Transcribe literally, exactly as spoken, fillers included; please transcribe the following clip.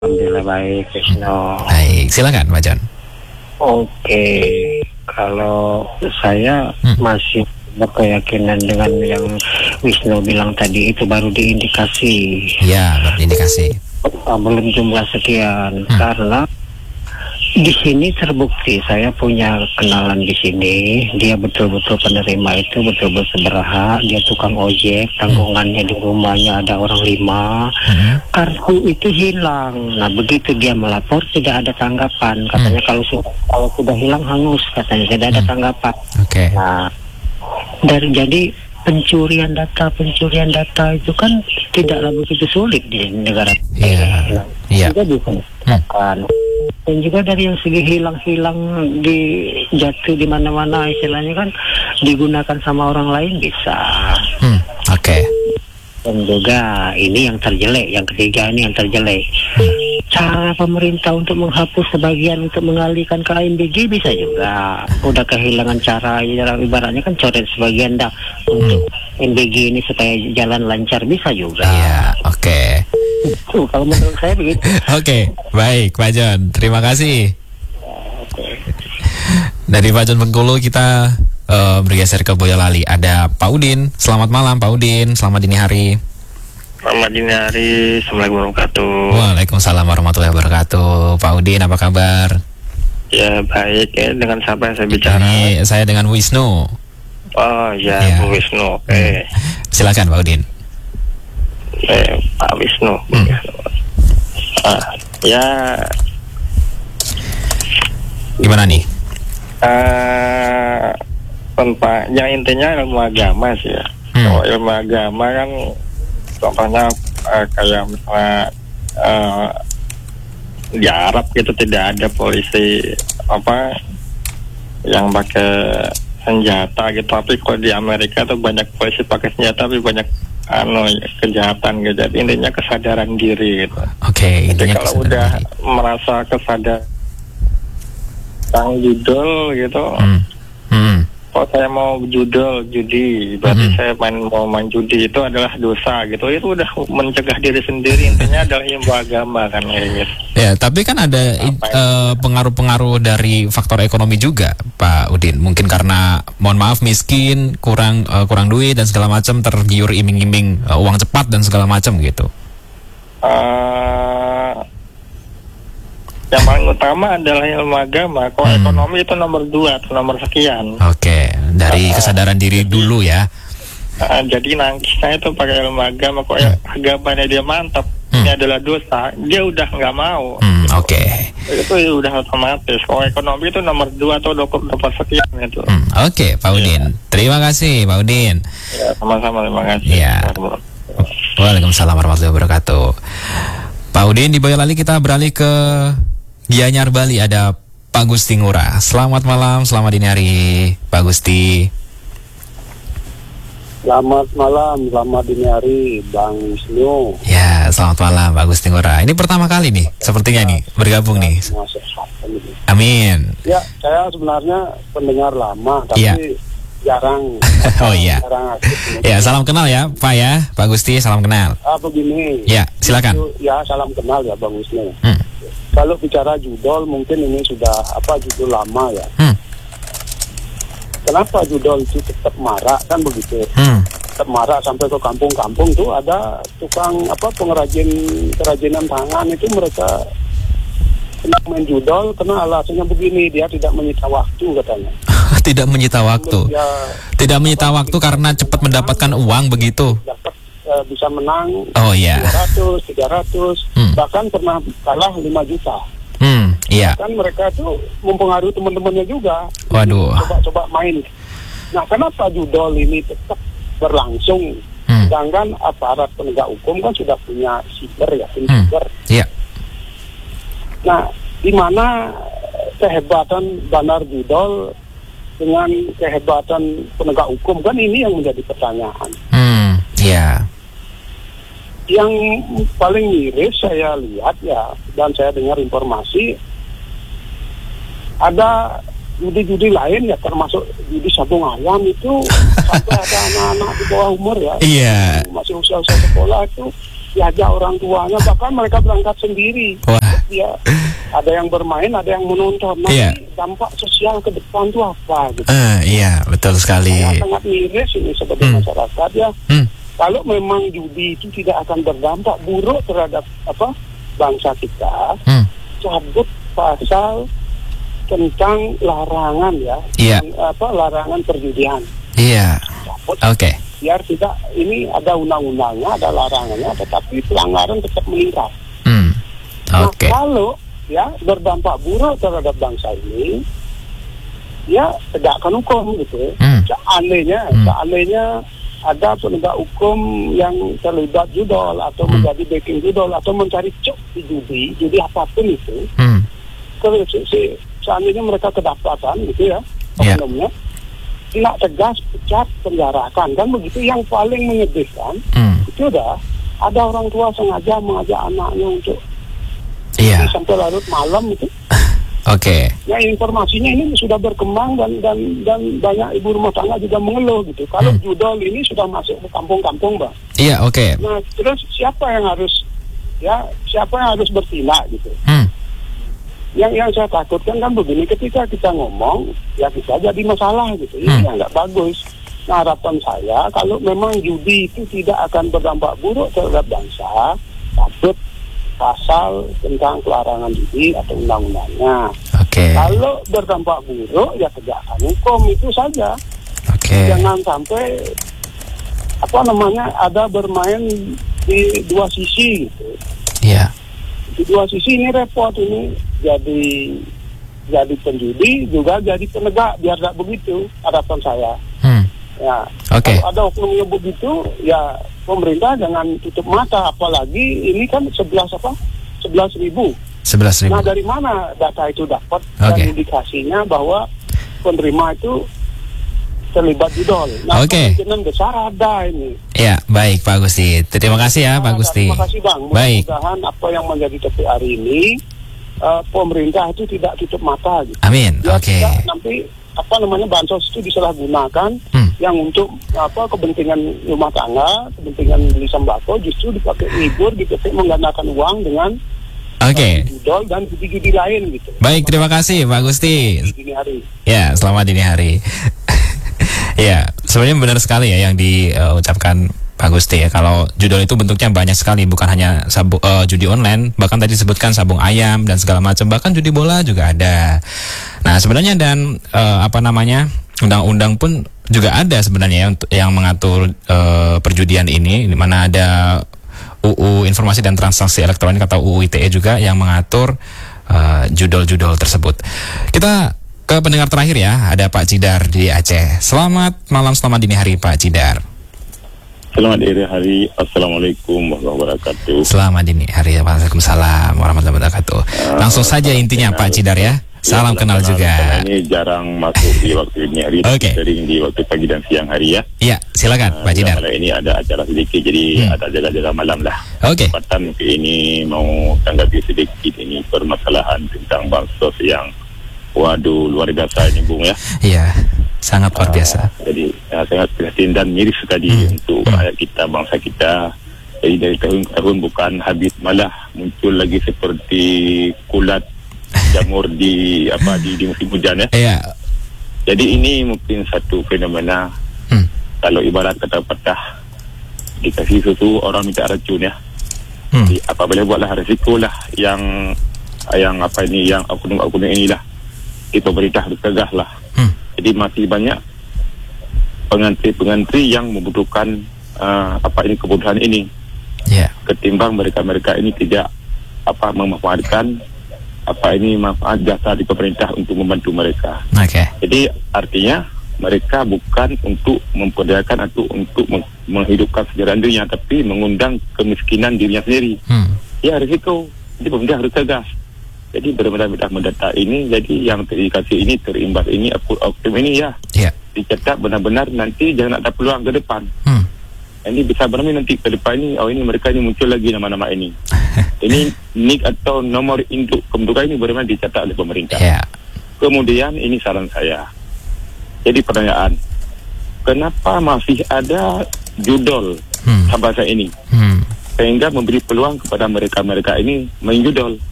Alhamdulillah baik, Wisnu. Baik, silakan Pak John. Oke, kalau saya hmm. masih berkeyakinan dengan yang Wisnu bilang tadi itu baru diindikasi. Ya, baru diindikasi. Belum jumlah sekian, hmm. karena di sini terbukti saya punya kenalan di sini, dia betul-betul penerima itu betul-betul berhak, dia tukang ojek, tanggungannya di rumahnya ada orang lima, hmm. kartu itu hilang. Nah begitu dia melapor tidak ada tanggapan, katanya hmm. kalau sudah kalau sudah hilang hangus, katanya tidak ada hmm. tanggapan. Oke. Okay. Nah dari jadi pencurian data pencurian data itu kan tidaklah begitu sulit di negara Iya. Iya. Juga dikenakan. Hmm. Dan juga dari yang segi hilang-hilang di jatuh di mana-mana istilahnya kan digunakan sama orang lain bisa. Hmm, Oke. Okay. Dan juga ini yang terjelek, yang ketiga ini yang terjelek. Hmm. Cara pemerintah untuk menghapus sebagian untuk mengalihkan ke A M B G bisa juga. Udah kehilangan cara, ibaratnya kan coret sebagian dah hmm. untuk A M B G ini supaya jalan lancar bisa juga. Iya, oke. Okay. Itu kalau menurut saya begitu. Oke, okay, baik Pak John, terima kasih. Okay. Dari Pak John Bengkulu kita uh, bergeser ke Boyolali. Ada Pak Udin. Selamat malam Pak Udin, selamat dini hari. Selamat dini hari, Assalamualaikum warahmatullahi wabarakatuh. Waalaikumsalam warahmatullahi wabarakatuh. Pak Udin, apa kabar? Ya baik ya, dengan siapa yang saya bicara? Ini saya dengan Wisnu. Oh ya, ya. Bu Wisnu, oke. Okay. Silakan Pak Udin. Eh, Pak Wisnu. Hmm. Ah, ya. Gimana nih? Uh, tentang yang intinya ilmu agama sih ya. Hmm. Kalau ilmu agama kan contohnya uh, kayak misalnya uh, di Arab gitu tidak ada polisi apa yang pakai senjata gitu, tapi kalau di Amerika tuh banyak polisi pakai senjata tapi banyak anu kejahatan gitu. Jadi intinya kesadaran diri gitu. Oke, okay, jadi kalau udah diri. merasa kesadar tentang judul gitu, hmm. Hmm. kalau saya mau judul judi, berarti hmm. saya main mau main judi itu adalah dosa gitu. Itu udah mencegah diri sendiri. Intinya adalah ilmu agama kan kayak gitu. Ya, tapi kan ada uh, pengaruh-pengaruh dari faktor ekonomi juga, Pak Udin. Mungkin karena, mohon maaf, miskin, kurang uh, kurang duit dan segala macam, tergiur iming-iming uh, uang cepat dan segala macam gitu. Uh, yang paling utama adalah ilmu agama. Kalau hmm. ekonomi itu nomor dua atau nomor sekian. Oke, dari uh, kesadaran diri jadi, dulu ya. Uh, jadi nangisnya itu pakai ilmu agama. Kok hmm. agamanya dia mantap, hmm. ini adalah dosa, dia udah nggak mau. Hmm, Oke. Okay. Itu udah otomatis. Kalau ekonomi itu nomor dua atau nomor sekian itu. Hmm, Oke, okay, Pak Udin. Ya. Terima kasih, Pak Udin. Ya, sama-sama, terima kasih. Ya. Waalaikumsalam warahmatullahi wabarakatuh. Pak Udin, di Boyolali kita beralih ke Gianyar, Bali. Ada Pak Gusti Ngurah. Selamat malam, selamat dini hari, Pak Gusti. Selamat malam, selamat dini hari, Bang Wisnu. Ya, selamat malam, Pak Gusti Ngurah. Ini pertama kali nih, sepertinya nih, bergabung nih. Amin. Ya, saya sebenarnya pendengar lama, tapi ya. jarang. Oh iya. Jarang aktif. Ya, salam kenal ya, Pak ya, Pak Gusti, salam kenal. Ah, begini. Ya, silakan. Itu, ya, salam kenal ya, Bang Wisnu. Hmm. Kalau bicara judul, mungkin ini sudah apa judul lama ya. Hmm. Kenapa judul itu tetap marak kan begitu? Hmm. Tetap marak sampai ke kampung-kampung tuh ada tukang apa pengrajin kerajinan tangan itu mereka senang main judul karena alasannya begini, dia tidak menyita waktu katanya. Tidak menyita waktu. Dia, tidak menyita waktu karena cepat mendapatkan uang begitu. Dapat uh, bisa menang. Oh iya. dua ratus, tiga ratus, hmm. bahkan pernah kalah lima juta. Hmm, iya. Kan mereka tuh mempengaruhi teman-temannya juga. Waduh. Coba-coba main. Nah, kenapa judul ini tetap berlangsung? Hmm. Sedangkan aparat penegak hukum kan sudah punya siber ya, tim hmm. siber. Iya. Nah, di mana kehebatan banar judul dengan kehebatan penegak hukum, kan ini yang menjadi pertanyaan. Hmm, iya. Yang paling miris saya lihat ya, dan saya dengar informasi, ada judi-judi lain ya, termasuk judi sabung ayam itu sampai ada anak-anak di bawah umur ya, yeah. masih usia-usia sekolah itu diajak orang tuanya, bahkan mereka berangkat sendiri. Wah. Ya, ada yang bermain, ada yang menonton. Nanti Iya. dampak sosial ke depan itu apa? Gitu. Uh, iya, betul sekali. Saya sangat miris ini sebagai Hmm. masyarakat ya. Hmm. Kalau memang judi itu tidak akan berdampak buruk terhadap apa bangsa kita, Hmm. cabut pasal tentang larangan ya, Iya. yang, apa larangan perjudian. Iya. Cabut. Oke. Biar tidak, ini ada undang-undangnya, ada larangannya, tetapi pelanggaran tetap meningkat. Hmm. Nah, Oke. kalau ya berdampak buruk terhadap bangsa ini, ya tegakkan hukum gitu. Hmm. Seandainya, Hmm. seandainya ada penegak hukum yang terlibat judol atau Hmm. menjadi backing judol atau mencari cuk di judi, judi apapun itu, Hmm. kalau si, si, seandainya mereka kedapatan gitu ya, Ya. oknumnya, tidak tegas, pecat, penjarakan, kan begitu. Yang paling menyedihkan Hmm. itu udah ada orang tua sengaja mengajak anaknya untuk Iya. sampai larut malam itu. Oke. Ya informasinya ini sudah berkembang dan dan dan banyak ibu rumah tangga juga mengeluh gitu. Kalau Hmm. judol ini sudah masuk ke kampung-kampung, Bang. Iya, oke. Nah, terus siapa yang harus ya siapa yang harus bertindak gitu? Hmm. Yang yang saya takutkan kan begini, ketika kita ngomong ya bisa jadi masalah gitu. Ini Hmm. yang nggak bagus. Nah, harapan saya kalau memang judi itu tidak akan berdampak buruk terhadap bangsa, cabut pasal tentang pelarangan judi atau undang-undangnya. Oke. Kalau berdampak buruk ya tegakkan hukum, itu saja. Oke. Jangan sampai apa namanya ada bermain di dua sisi gitu. Iya. Di dua sisi ini repot, ini jadi jadi penjudi juga jadi penegak, biar tidak begitu harapan saya. Hmm. Ya. Oke. Kalau ada oknum yang begitu, ya pemerintah jangan tutup mata, apalagi ini kan sebelas apa? sebelas ribu. Sebelas ribu. Nah, dari mana data itu dapat Oke. dan indikasinya bahwa penerima itu terlibat judol. Nah, Oke. kemungkinan besar ada ini. Ya, baik Pak Gusti. Terima kasih ya Pak Nah, Gusti. Terima kasih Bang. Baik. Mudah-mudahan apa yang menjadi topik hari ini, uh, pemerintah itu tidak tutup mata gitu. Amin. Ya, Oke. tidak nanti apa namanya bansos itu disalahgunakan Hmm. yang untuk apa kepentingan rumah tangga, kepentingan beli sembako, justru dipakai libur, dipakai menggandakan uang dengan Oke. judol dan judi-judi lain gitu. Baik, terima kasih Pak Gusti. Di dini hari. Ya, selamat dini hari. Ya, sebenarnya benar sekali ya yang diucapkan Pak Gusti ya. Kalau judol itu bentuknya banyak sekali, bukan hanya sabu, uh, judi online, bahkan tadi disebutkan sabung ayam dan segala macam, bahkan judi bola juga ada. Nah, sebenarnya dan uh, apa namanya undang-undang pun juga ada sebenarnya yang yang mengatur uh, perjudian ini, di mana ada U U Informasi dan Transaksi Elektronik atau U U I T E juga yang mengatur uh, judol-judol tersebut. Kita ke pendengar terakhir ya, ada Pak Cidar di Aceh. Selamat malam, selamat dini hari Pak Cidar. Selamat dini hari, Assalamualaikum warahmatullahi wabarakatuh. Selamat dini hari, Waalaikumsalam warahmatullahi wabarakatuh. Langsung saja intinya Pak Cidar ya. Salam ya, kenal kenal, juga. Karena ini jarang masuk di waktu ini hari, Oke. sering di waktu pagi dan siang hari ya. Iya, silakan Pak Cidar. Malam ini ada acara sedikit, jadi Hmm. ada jaga-jaga malam lah. Oke. Kesempatan ini mau tanggapi sedikit ini permasalahan tentang bansos yang waduh luar biasa ini Bung ya. Iya, sangat luar biasa. Uh, jadi uh, sangat prihatin dan miris tadi Hmm. untuk Hmm. rakyat kita, bangsa kita. Jadi dari tahun ke tahun bukan habis, malah muncul lagi seperti kulat jamur di apa di, di musim hujan ya. Iya. Jadi ini mungkin satu fenomena. Hmm. Kalau ibarat kata pepatah, dikasih susu orang minta racun ya. Hmm. Jadi apa boleh buatlah, risiko lah yang yang apa ini yang oknum-oknum inilah. Di pemerintah harus tegas lah. Hmm. Jadi masih banyak pengantri-pengantri yang membutuhkan uh, apa ini kebutuhan ini. Iya. Ketimbang mereka-mereka ini tidak apa memanfaatkan apa ini manfaat jasa di pemerintah untuk membantu mereka. Oke. Jadi artinya mereka bukan untuk memperdayakan atau untuk meng- menghidupkan sejarah dirinya, tapi mengundang kemiskinan dirinya sendiri. Hmm. Ya risiko. Jadi pemerintah harus tegas. Jadi benar-benar mendata ini, jadi yang terindikasi ini, terimbas ini, oknum ini ya Iya. dicetak benar-benar, nanti jangan ada peluang ke depan. Hmm. Ini bisa benar nanti ke depan ini, oh ini mereka ini muncul lagi nama-nama ini. Ini nik atau nomor induk kependudukan ini benar-benar dicatat oleh pemerintah. Iya. Kemudian ini saran saya. Jadi pertanyaan, kenapa masih ada judol Hmm. sampai saat ini? Hmm. sehingga memberi peluang kepada mereka-mereka ini main judol.